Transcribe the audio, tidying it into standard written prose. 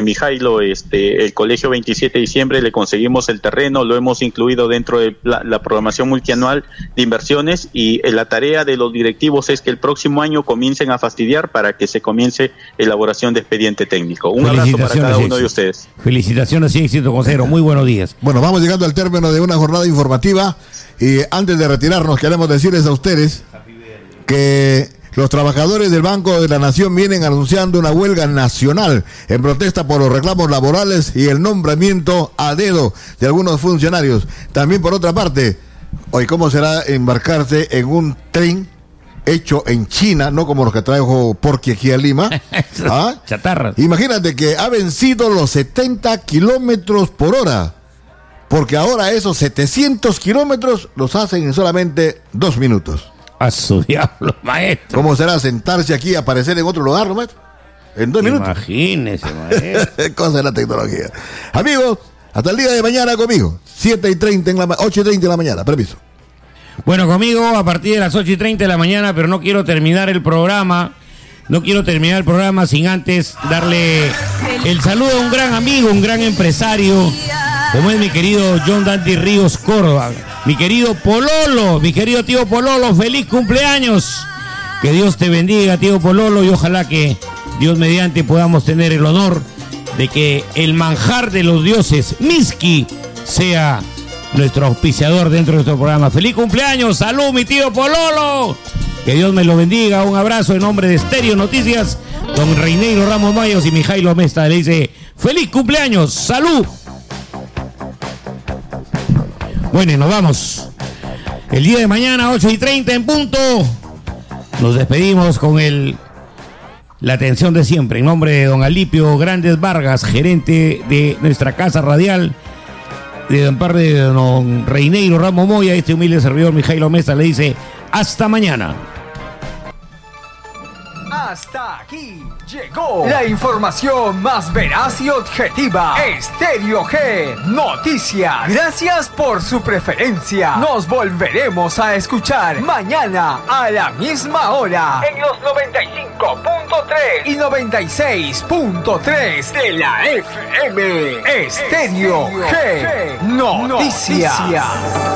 Mijailo, el Colegio 27 de diciembre, le conseguimos el terreno, lo hemos incluido dentro de la programación multianual de inversiones, y la tarea de los directivos es que el próximo año comiencen a fastidiar para que se comience elaboración de expediente técnico. Un abrazo para cada uno de ustedes. Felicitaciones y éxito, consejero. Muy buenos días. Bueno, vamos llegando al término de una jornada informativa, y antes de retirarnos queremos decirles a ustedes que los trabajadores del Banco de la Nación vienen anunciando una huelga nacional en protesta por los reclamos laborales y el nombramiento a dedo de algunos funcionarios. También, por otra parte, hoy, ¿cómo será embarcarse en un tren hecho en China, no como los que trajo Porky aquí a Lima? ¿Ah? Chatarras. Imagínate que ha vencido los 70 kilómetros por hora, porque ahora esos 700 kilómetros los hacen en solamente 2 minutos. A su diablo, maestro. ¿Cómo será sentarse aquí y aparecer en otro lugar, maestro? En 2 minutos. Imagínese, maestro. Cosa de la tecnología. Amigos, hasta el día de mañana conmigo. 8:30 de la mañana. Permiso. Bueno, conmigo a partir de las 8:30 de la mañana, pero no quiero terminar el programa. No quiero terminar el programa sin antes darle el saludo a un gran amigo, un gran empresario, como es mi querido John Dante Ríos Córdoba. Mi querido Pololo, mi querido tío Pololo, feliz cumpleaños. Que Dios te bendiga, tío Pololo, y ojalá que Dios mediante podamos tener el honor de que el manjar de los dioses, Miski, sea nuestro auspiciador dentro de nuestro programa. ¡Feliz cumpleaños! ¡Salud, mi tío Pololo! Que Dios me lo bendiga. Un abrazo en nombre de Estéreo Noticias. Don Reineiro Ramos Mayos y Mijailo Mesta le dice ¡feliz cumpleaños! ¡Salud! Bueno, y nos vamos. El día de mañana, 8:30 en punto. Nos despedimos con la atención de siempre. En nombre de don Alipio Grandes Vargas, gerente de nuestra casa radial, de parte de don Reineiro Ramos Moya, este humilde servidor Mijailo Mesta le dice hasta mañana. Hasta aquí llegó la información más veraz y objetiva. Estéreo G Noticias. Gracias por su preferencia. Nos volveremos a escuchar mañana a la misma hora en los 95.3 y 96.3 de la FM. Estéreo G Noticias.